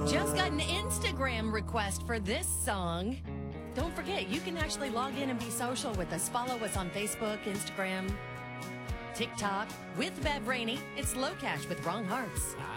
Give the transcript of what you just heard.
Just got an Instagram request for this song. Don't forget, you can actually log in and be social with us. Follow us on Facebook, Instagram, TikTok with Bev Rainey. It's Low Cash with Wrong Hearts.